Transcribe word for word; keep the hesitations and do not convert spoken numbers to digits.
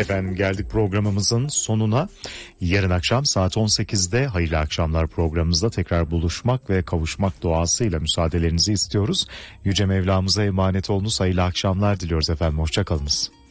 Efendim geldik programımızın sonuna. Yarın akşam saat on sekizde Hayırlı Akşamlar programımızda tekrar buluşmak ve kavuşmak duasıyla müsaadelerinizi istiyoruz. Yüce Mevlamıza emanet olunuz. Hayırlı akşamlar diliyoruz efendim. Hoşça kalınız.